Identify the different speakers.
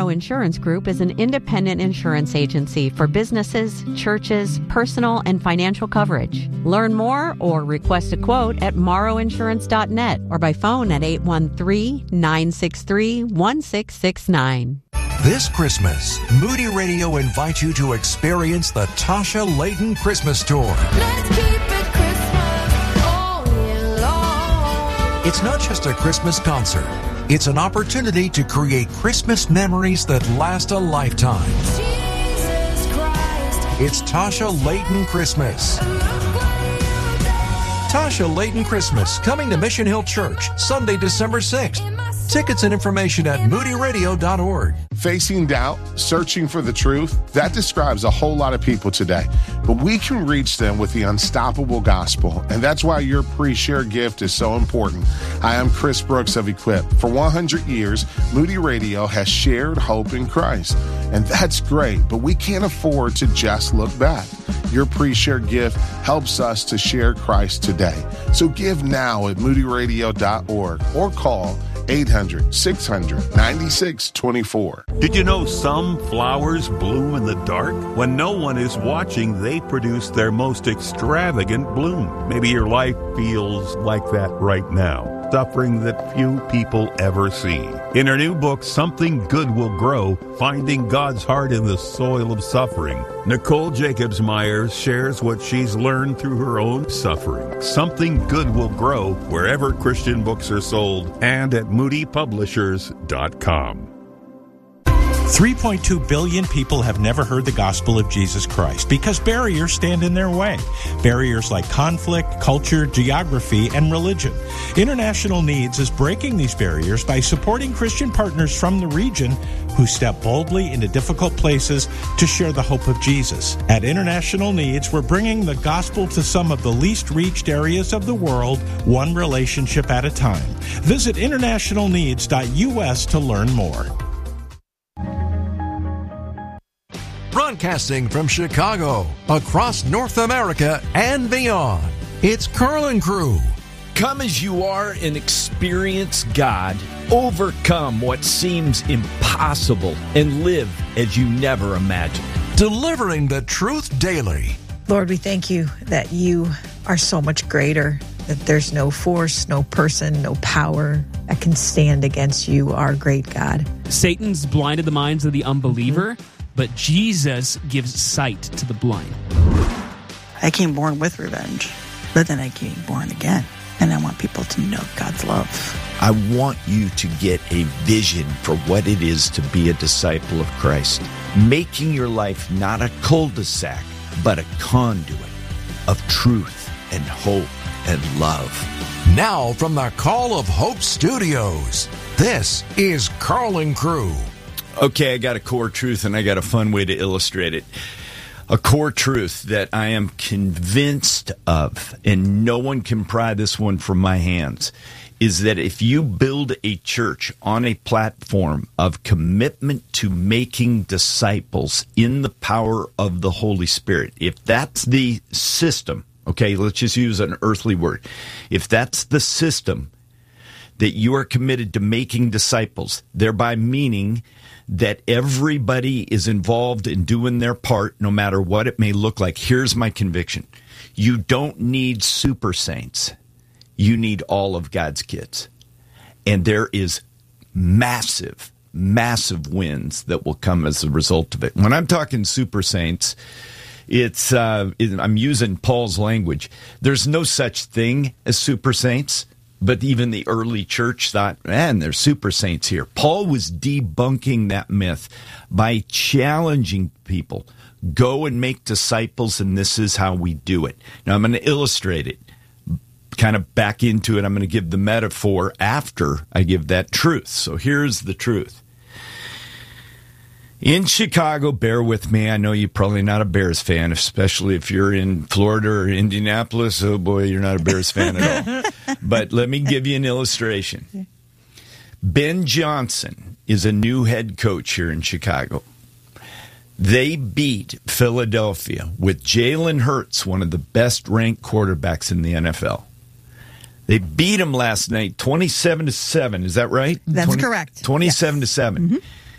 Speaker 1: Morrow Insurance Group is an independent insurance agency for businesses, churches, personal, and financial coverage. Learn more or request a quote at morrowinsurance.net or by phone at 813-963-1669.
Speaker 2: This Christmas, Moody Radio invites you to experience the Tasha Layton Christmas Tour.
Speaker 3: Let's keep it Christmas all year long.
Speaker 2: It's not just a Christmas concert. It's an opportunity to create Christmas memories that last a lifetime.
Speaker 3: Jesus Christ.
Speaker 2: It's Tasha Layton Christmas. Tasha Layton Christmas, coming to Mission Hill Church, Sunday, December 6th. Tickets and information at moodyradio.org.
Speaker 4: Facing doubt, searching for the truth, that describes a whole lot of people today. But we can reach them with the unstoppable gospel, and that's why your pre-share gift is so important. I am Chris Brooks of Equip. For 100 years, Moody Radio has shared hope in Christ, and that's great, but we can't afford to just look back. Your pre-share gift helps us to share Christ today. So give now at moodyradio.org or call 800-600-9624.
Speaker 5: Did you know some flowers bloom in the dark? When no one is watching, they produce their most extravagant bloom. Maybe your life feels like that right now. Suffering that few people ever see. In her new book, Something Good Will Grow, Finding God's Heart in the Soil of Suffering, Nicole Jacobs-Myers shares what she's learned through her own suffering. Something Good Will Grow wherever Christian books are sold and at moodypublishers.com.
Speaker 6: 3.2 billion people have never heard the gospel of Jesus Christ because barriers stand in their way. Barriers like conflict, culture, geography, and religion. International Needs is breaking these barriers by supporting Christian partners from the region who step boldly into difficult places to share the hope of Jesus. At International Needs, we're bringing the gospel to some of the least reached areas of the world, one relationship at a time. Visit internationalneeds.us to learn more.
Speaker 2: Broadcasting from Chicago, across North America and beyond, it's Carlin Crew.
Speaker 7: Come as you are and experience God. Overcome what seems impossible and live as you never imagined.
Speaker 2: Delivering the truth daily.
Speaker 8: Lord, we thank you that you are so much greater, that there's no force, no person, no power that can stand against you, our great God.
Speaker 9: Satan's blinded the minds of the unbeliever, but Jesus gives sight to the blind.
Speaker 10: I came born with revenge, but then I came born again. And I want people to know God's love.
Speaker 7: I want you to get a vision for what it is to be a disciple of Christ. Making your life not a cul-de-sac, but a conduit of truth and hope and love.
Speaker 2: Now from the Call of Hope Studios, this is Carlin Crew.
Speaker 7: Okay, I got a core truth and I got a fun way to illustrate it. A core truth that I am convinced of, and no one can pry this one from my hands, is that if you build a church on a platform of commitment to making disciples in the power of the Holy Spirit, if that's the system, okay, let's just use an earthly word. If that's the system that you are committed to making disciples, thereby meaning that everybody is involved in doing their part, no matter what it may look like. Here's my conviction. You don't need super saints. You need all of God's kids. And there is massive, massive wins that will come as a result of it. When I'm talking super saints, I'm using Paul's language. There's no such thing as super saints. But even the early church thought, man, there's super saints here. Paul was debunking that myth by challenging people. Go and make disciples, and this is how we do it. Now, I'm going to illustrate it, kind of back into it. I'm going to give the metaphor after I give that truth. So here's the truth. In Chicago, bear with me. I know you're probably not a Bears fan, especially if you're in Florida or Indianapolis. Oh, boy, you're not a Bears fan at all. But let me give you an illustration. Ben Johnson is a new head coach here in Chicago. They beat Philadelphia with Jalen Hurts, one of the best-ranked quarterbacks in the NFL. They beat him last night 27-7. Is that right?
Speaker 8: That's correct.
Speaker 7: 27-7. Mm-hmm.